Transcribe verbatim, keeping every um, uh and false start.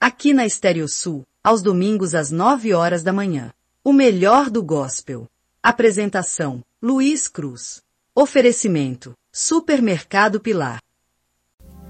Aqui na Estéreo Sul, aos domingos às nove horas da manhã. O melhor do gospel. Apresentação: Luiz Cruz. Oferecimento: Supermercado Pilar.